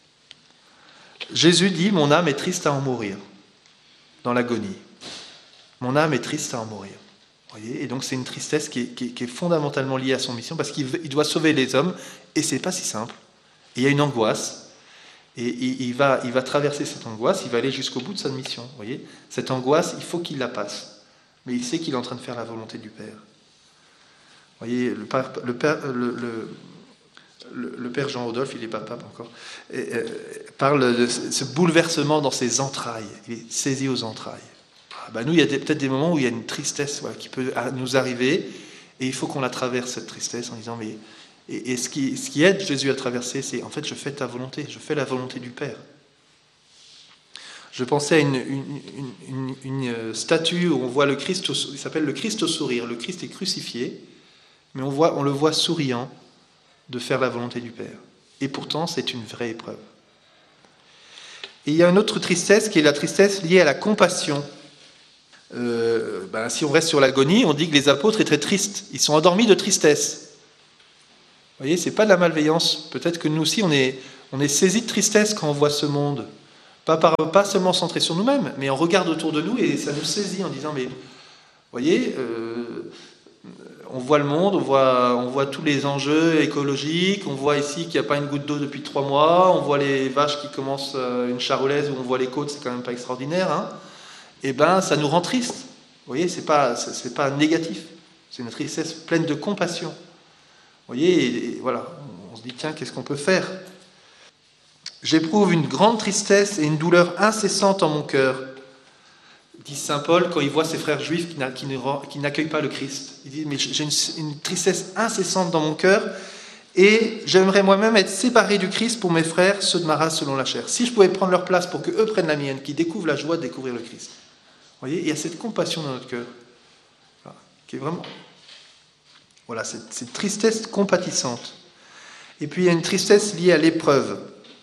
Jésus dit, mon âme est triste à en mourir, dans l'agonie. Mon âme est triste à en mourir. Vous voyez ? Et donc c'est une tristesse qui est, qui, est, qui est fondamentalement liée à son mission, parce qu'il il doit sauver les hommes, et c'est pas si simple. Et il y a une angoisse, et, et il, va, il va traverser cette angoisse, il va aller jusqu'au bout de sa mission. Vous voyez ? Cette angoisse, il faut qu'il la passe. Mais il sait qu'il est en train de faire la volonté du Père. Vous voyez, le, père, le, père, le, le, le, le père Jean-Rodolphe, il n'est pas pape encore, et, euh, parle de ce bouleversement dans ses entrailles. Il est saisi aux entrailles. Ah ben nous, il y a des, peut-être des moments où il y a une tristesse voilà, qui peut nous arriver, et il faut qu'on la traverse, cette tristesse, en disant, mais... Et, et ce, qui, ce qui aide Jésus à traverser, c'est, en fait, je fais ta volonté, je fais la volonté du Père. Je pensais à une, une, une, une, une statue où on voit le Christ, au, il s'appelle le Christ au sourire. Le Christ est crucifié, mais on, voit, on le voit souriant de faire la volonté du Père. Et pourtant, c'est une vraie épreuve. Et il y a une autre tristesse qui est la tristesse liée à la compassion. Euh, ben, si on reste sur l'agonie, on dit que les apôtres étaient tristes. Ils sont endormis de tristesse. Vous voyez, c'est pas de la malveillance. Peut-être que nous aussi, on est, on est saisis de tristesse quand on voit ce monde. Pas, par, pas seulement centré sur nous-mêmes, mais on regarde autour de nous et ça nous saisit en disant, mais vous voyez, euh, on voit le monde, on voit, on voit tous les enjeux écologiques, on voit ici qu'il n'y a pas une goutte d'eau depuis trois mois, on voit les vaches qui commencent une charolaise où on voit les côtes, c'est quand même pas extraordinaire. Hein. Et ben, ça nous rend tristes. Vous voyez, c'est pas, c'est pas négatif, c'est une tristesse pleine de compassion. Vous voyez, et, et voilà, on se dit, tiens, qu'est-ce qu'on peut faire ? J'éprouve une grande tristesse et une douleur incessante en mon cœur, dit saint Paul quand il voit ses frères juifs qui n'accueillent pas le Christ. Il dit, mais j'ai une, une tristesse incessante dans mon cœur et j'aimerais moi-même être séparé du Christ pour mes frères, ceux de ma race selon la chair. Si je pouvais prendre leur place pour qu'eux prennent la mienne, qu'ils découvrent la joie de découvrir le Christ. Vous voyez, il y a cette compassion dans notre cœur, voilà, qui est vraiment... Voilà, cette, cette tristesse compatissante. Et puis il y a une tristesse liée à l'épreuve.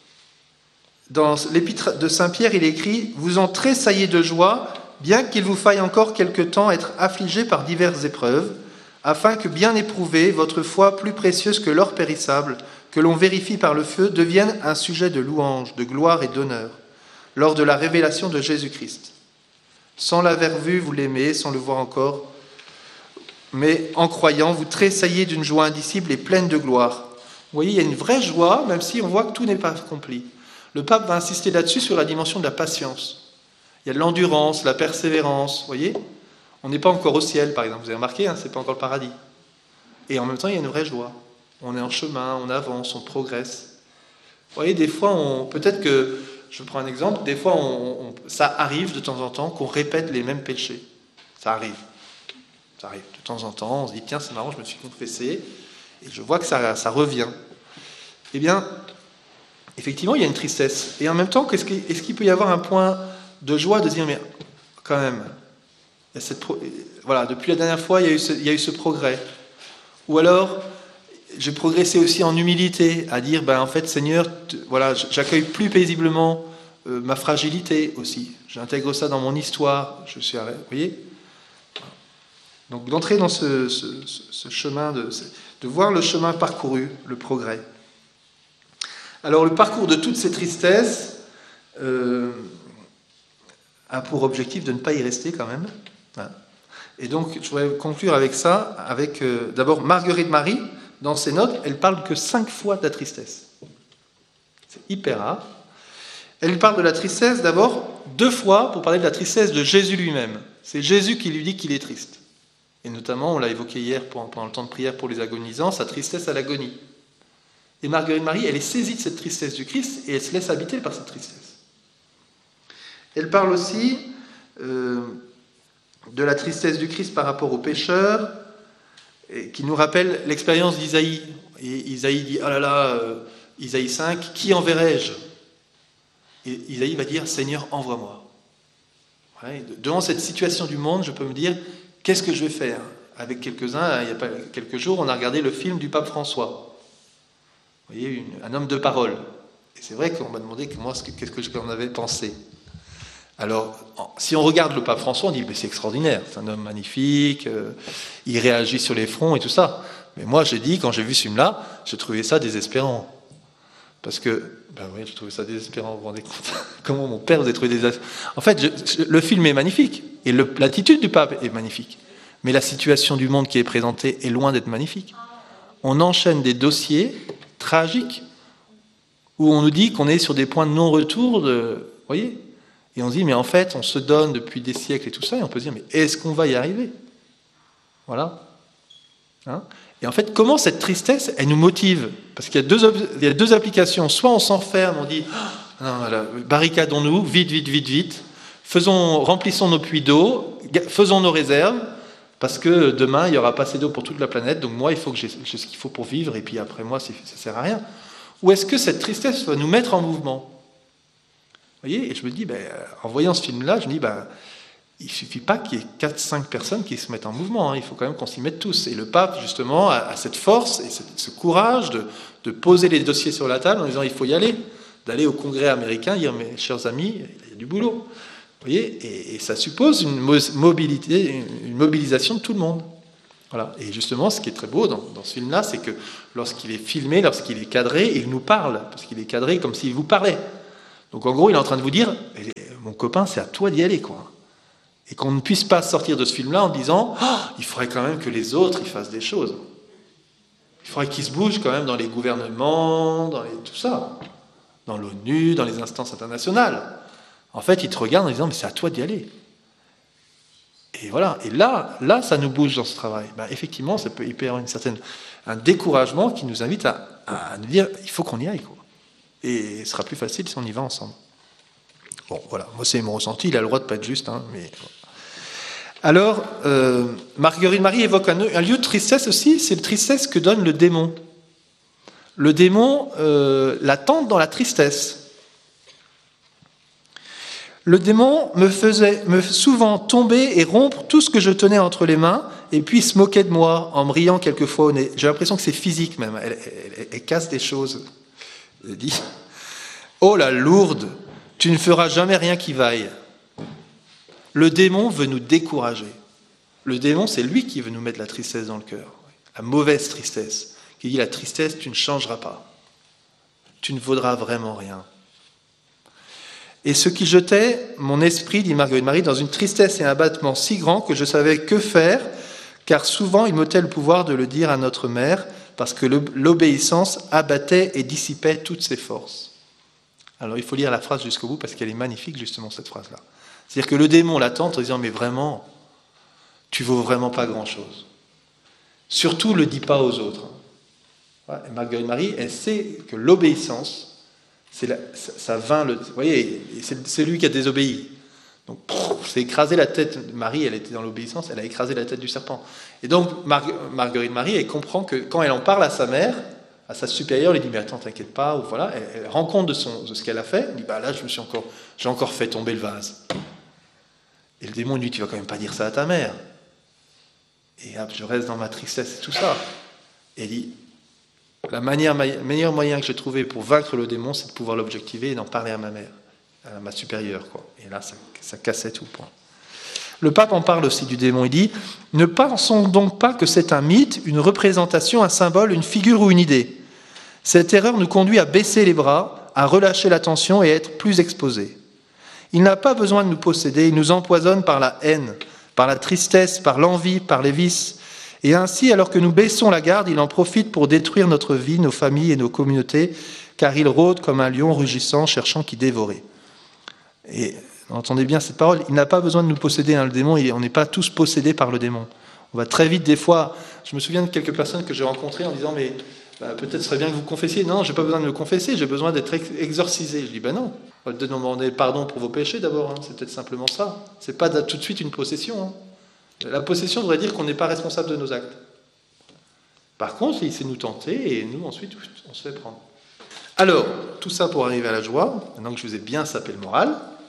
Dans l'épître de saint Pierre, il écrit « Vous en tressaillez de joie, bien qu'il vous faille encore quelque temps être affligé par diverses épreuves, afin que, bien éprouvée, votre foi, plus précieuse que l'or périssable, que l'on vérifie par le feu, devienne un sujet de louange, de gloire et d'honneur, lors de la révélation de Jésus-Christ. Sans l'avoir vu, vous l'aimez, sans le voir encore, mais en croyant, vous tressaillez d'une joie indicible et pleine de gloire. » Vous voyez, il y a une vraie joie, même si on voit que tout n'est pas accompli. Le pape va insister là-dessus sur la dimension de la patience. Il y a de l'endurance, la persévérance, vous voyez ? On n'est pas encore au ciel, par exemple. Vous avez remarqué, hein, ce n'est pas encore le paradis. Et en même temps, il y a une vraie joie. On est en chemin, on avance, on progresse. Vous voyez, des fois, on, peut-être que, je prends un exemple, des fois, on, on, ça arrive de temps en temps qu'on répète les mêmes péchés. Ça arrive. Ça arrive de temps en temps. On se dit, tiens, c'est marrant, je me suis confessé, et je vois que ça, ça revient. Eh bien... Effectivement, il y a une tristesse. Et en même temps, est-ce qu'il, est-ce qu'il peut y avoir un point de joie de dire, mais quand même, il y a cette pro... voilà, depuis la dernière fois, il y a eu ce, il y a eu ce progrès. Ou alors, j'ai progressé aussi en humilité, à dire, ben, en fait, Seigneur, t- voilà, j'accueille plus paisiblement euh, ma fragilité aussi. J'intègre ça dans mon histoire. Je suis, vous voyez ? Donc d'entrer dans ce, ce, ce chemin, de, de voir le chemin parcouru, le progrès. Alors le parcours de toutes ces tristesses euh, a pour objectif de ne pas y rester quand même. Hein. Et donc je voudrais conclure avec ça, avec euh, d'abord Marguerite Marie, dans ses notes, elle parle que cinq fois de la tristesse. C'est hyper rare. Elle parle de la tristesse d'abord deux fois pour parler de la tristesse de Jésus lui-même. C'est Jésus qui lui dit qu'il est triste. Et notamment, on l'a évoqué hier pendant le temps de prière pour les agonisants, sa tristesse à l'agonie. Et Marguerite Marie, elle est saisie de cette tristesse du Christ et elle se laisse habiter par cette tristesse. Elle parle aussi euh, de la tristesse du Christ par rapport aux pécheurs, et qui nous rappelle l'expérience d'Isaïe. Et Isaïe dit, oh là là, euh, Isaïe cinq, qui enverrai-je ? Et Isaïe va dire, Seigneur, envoie-moi. Ouais, devant cette situation du monde, je peux me dire, qu'est-ce que je vais faire ? Avec quelques-uns, il y a pas quelques jours, on a regardé le film du pape François. Vous voyez, une, un homme de parole. Et c'est vrai qu'on m'a demandé que moi, qu'est-ce que j'en avais pensé. Alors, si on regarde le pape François, on dit, mais c'est extraordinaire, c'est un homme magnifique, euh, il réagit sur les fronts et tout ça. Mais moi, j'ai dit, quand j'ai vu ce film-là, j'ai trouvé ça désespérant. Parce que, ben oui, je trouvais ça désespérant, vous vous rendez compte ? Comment mon père vous a trouvé désespérant ? En fait, je, le film est magnifique, et le, l'attitude du pape est magnifique. Mais la situation du monde qui est présentée est loin d'être magnifique. On enchaîne des dossiers tragiques, où on nous dit qu'on est sur des points de non-retour, de, vous voyez ? Et on se dit, mais en fait, on se donne depuis des siècles et tout ça, et on peut se dire, mais est-ce qu'on va y arriver ? Voilà. Hein ? Et en fait, comment cette tristesse, elle nous motive ? Parce qu'il y a deux, il y a deux applications. Soit on s'enferme, on dit, oh, non, voilà, barricadons-nous, vite, vite, vite, vite. Faisons, remplissons nos puits d'eau, faisons nos réserves, parce que demain, il n'y aura pas assez d'eau pour toute la planète, donc moi, il faut que j'ai, j'ai ce qu'il faut pour vivre, et puis après moi, ça ne sert à rien. Ou est-ce que cette tristesse va nous mettre en mouvement ? Vous voyez ? Et je me dis, ben, en voyant ce film-là, je me dis, ben, il ne suffit pas qu'il y ait quatre cinq personnes qui se mettent en mouvement, hein. Il faut quand même qu'on s'y mette tous. Et le pape, justement, a, a cette force et cette, ce courage de, de poser les dossiers sur la table en disant, il faut y aller, d'aller au Congrès américain, dire, mes chers amis, il y a du boulot. Vous voyez ? Et, et ça suppose une, mobilité, une mobilisation de tout le monde. Voilà. Et justement, ce qui est très beau dans, dans ce film-là, c'est que lorsqu'il est filmé, lorsqu'il est cadré, il nous parle, parce qu'il est cadré comme s'il vous parlait. Donc en gros, il est en train de vous dire, mon copain, c'est à toi d'y aller, quoi. Et qu'on ne puisse pas sortir de ce film-là en disant, oh, il faudrait quand même que les autres ils fassent des choses. Il faudrait qu'ils se bougent quand même dans les gouvernements, dans les, tout ça, dans l'ONU, dans les instances internationales. En fait, ils te regardent en disant, mais c'est à toi d'y aller. Et voilà. Et là, là, ça nous bouge dans ce travail. Ben, effectivement, ça peut y avoir une certaine, un découragement qui nous invite à, à nous dire, il faut qu'on y aille, quoi. Et ce sera plus facile si on y va ensemble. Bon, voilà, moi c'est mon ressenti, il a le droit de pas être juste, hein, mais... Alors, euh, Marguerite Marie évoque un, un lieu de tristesse aussi, c'est la tristesse que donne le démon. Le démon euh, la tente dans la tristesse. Le démon me faisait me souvent tomber et rompre tout ce que je tenais entre les mains, et puis se moquait de moi en me riant quelquefois au nez. J'ai l'impression que c'est physique même, elle, elle, elle, elle casse des choses. Elle dit, oh la lourde, tu ne feras jamais rien qui vaille. Le démon veut nous décourager. Le démon, c'est lui qui veut nous mettre la tristesse dans le cœur. La mauvaise tristesse. Qui dit la tristesse, tu ne changeras pas. Tu ne vaudras vraiment rien. Et ce qui jetait mon esprit, dit Marguerite Marie, dans une tristesse et un abattement si grand que je savais que faire, car souvent il m'ôtait le pouvoir de le dire à notre mère, parce que l'obéissance abattait et dissipait toutes ses forces. Alors il faut lire la phrase jusqu'au bout, parce qu'elle est magnifique, justement, cette phrase-là. C'est-à-dire que le démon l'attend en disant, mais vraiment, tu vaux vraiment pas grand-chose. Surtout, ne le dis pas aux autres. Ouais, Marguerite Marie, elle sait que l'obéissance, c'est la, ça, ça vainc le... Vous voyez, c'est, c'est lui qui a désobéi. Donc, pff, c'est écrasé la tête. Marie, elle était dans l'obéissance, elle a écrasé la tête du serpent. Et donc, Mar- Marguerite Marie, elle comprend que quand elle en parle à sa mère, à sa supérieure, elle lui dit, mais attends, t'inquiète pas, ou voilà, elle, elle rend compte de, son, de ce qu'elle a fait, elle dit, bah là, je me suis encore, j'ai encore fait tomber le vase. Et le démon lui dit, tu vas quand même pas dire ça à ta mère. Et hop, je reste dans ma tristesse et tout ça. Et il dit, la manière, meilleur moyen que j'ai trouvé pour vaincre le démon, c'est de pouvoir l'objectiver et d'en parler à ma mère, à ma supérieure, quoi. Et là, ça, ça cassait tout, point. Le pape en parle aussi du démon. Il dit « Ne pensons donc pas que c'est un mythe, une représentation, un symbole, une figure ou une idée. Cette erreur nous conduit à baisser les bras, à relâcher l'attention et à être plus exposés. Il n'a pas besoin de nous posséder, il nous empoisonne par la haine, par la tristesse, par l'envie, par les vices. Et ainsi, alors que nous baissons la garde, il en profite pour détruire notre vie, nos familles et nos communautés, car il rôde comme un lion rugissant, cherchant qui dévorer. » Et entendez bien cette parole, il n'a pas besoin de nous posséder, hein, le démon, on n'est pas tous possédés par le démon. On va très vite, des fois, je me souviens de quelques personnes que j'ai rencontrées en disant « mais bah, peut-être serait bien que vous confessiez. » Non, je n'ai pas besoin de me confesser, j'ai besoin d'être exorcisé. Je dis ben non, on va te demander pardon pour vos péchés d'abord, hein. C'est peut-être simplement ça. Ce n'est pas tout de suite une possession. Hein. La possession voudrait dire qu'on n'est pas responsable de nos actes. Par contre, il sait nous tenter et nous, ensuite, on se fait prendre. Alors, tout ça pour arriver à la joie, maintenant que je vous ai bien sapé le moral.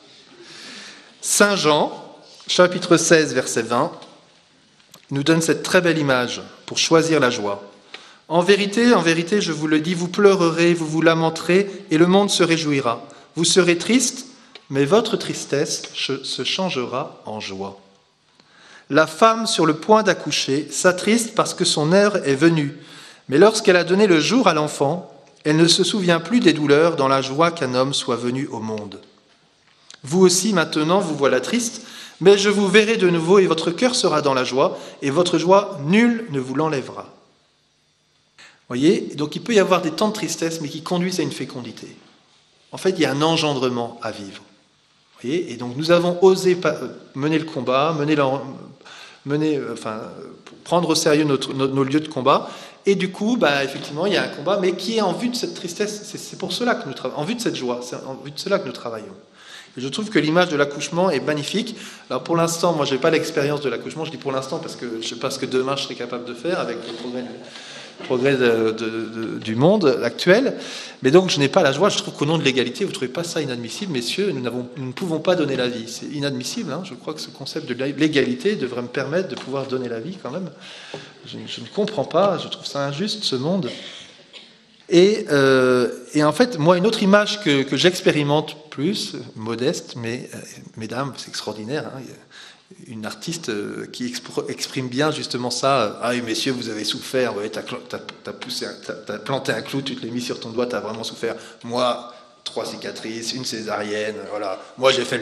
Saint Jean, chapitre seize, verset vingt, nous donne cette très belle image pour choisir la joie. « En vérité, en vérité, je vous le dis, vous pleurerez, vous vous lamenterez, et le monde se réjouira. Vous serez tristes, mais votre tristesse se changera en joie. La femme sur le point d'accoucher s'attriste parce que son heure est venue, mais lorsqu'elle a donné le jour à l'enfant, elle ne se souvient plus des douleurs dans la joie qu'un homme soit venu au monde. Vous aussi, maintenant, vous voilà triste, mais je vous verrai de nouveau et votre cœur sera dans la joie, et votre joie, nul ne vous l'enlèvera. » Voyez, donc il peut y avoir des temps de tristesse, mais qui conduisent à une fécondité. En fait, il y a un engendrement à vivre. Voyez, et donc nous avons osé mener le combat, mener, la, mener enfin, prendre au sérieux notre, nos, nos lieux de combat, et du coup, bah, effectivement, il y a un combat, mais qui est en vue de cette tristesse. C'est pour cela que nous travaillons, en vue de cette joie, c'est en vue de cela que nous travaillons. Et je trouve que l'image de l'accouchement est magnifique. Alors pour l'instant, moi, je n'ai pas l'expérience de l'accouchement. Je dis pour l'instant parce que je ne sais pas ce que demain je serai capable de faire avec le progrès progrès de, de, de, du monde actuel, mais donc je n'ai pas la joie. Je trouve qu'au nom de l'égalité, vous ne trouvez pas ça inadmissible, messieurs, nous, nous ne pouvons pas donner la vie, c'est inadmissible, hein. Je crois que ce concept de l'égalité devrait me permettre de pouvoir donner la vie quand même. Je, je ne comprends pas, je trouve ça injuste, ce monde. Et, euh, et en fait, moi, une autre image que, que j'expérimente plus, modeste, mais euh, mesdames, c'est extraordinaire, hein, une artiste qui exprime bien justement ça. « Ah oui, messieurs, vous avez souffert, ouais, t'as, t'as, t'as, poussé, t'as, t'as planté un clou, tu te l'as mis sur ton doigt, t'as vraiment souffert. Moi, trois cicatrices, une césarienne, voilà. Moi, j'ai fait le